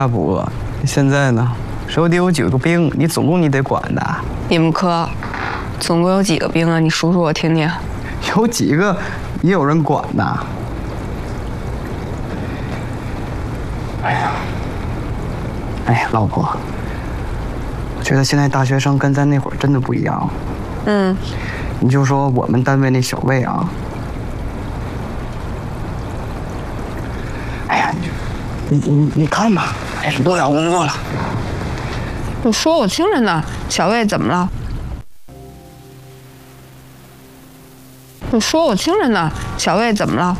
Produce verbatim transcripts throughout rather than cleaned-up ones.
大补，现在呢，手底有几个兵，你总共你得管的。 你们科总共有几个兵啊？你数数我听听。 有几个也有人管的。哎呀，哎呀，老婆，我觉得现在大学生跟咱那会儿真的不一样。 嗯， 你就说我们单位那小魏啊，哎呀，你你你你看吧，开始都要工作了。 你说我听着呢，小魏怎么了？你说我听着呢，小魏怎么了？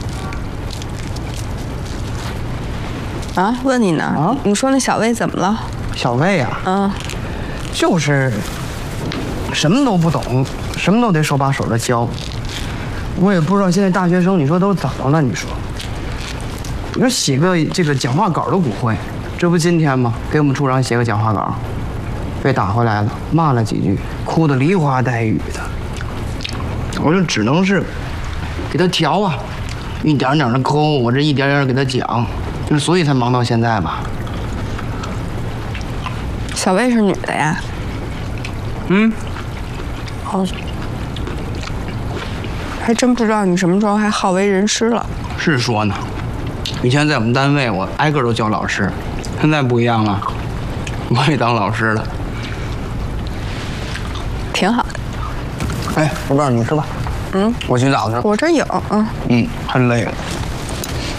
啊，问你呢。啊，你说那小魏怎么了？ 小魏啊， 嗯， 就是什么都不懂，什么都得手把手的教。我也不知道现在大学生，你说都怎么了？你说，你说写个这个讲话稿都不会，这不今天吗？给我们处长写个讲话稿，被打回来了，骂了几句，哭得梨花带雨的。我就只能是给他调啊，一点点的抠，我这一点点给他讲，就是所以才忙到现在吧。 小魏是女的呀？ 嗯， 哦，还真不知道你什么时候还好为人师了。 是说呢，以前在我们单位我挨个都叫老师，现在不一样了，我也当老师了， 挺好的。 哎，我告诉你吃吧。嗯，我洗澡去。 我这有，嗯。 嗯，太累了。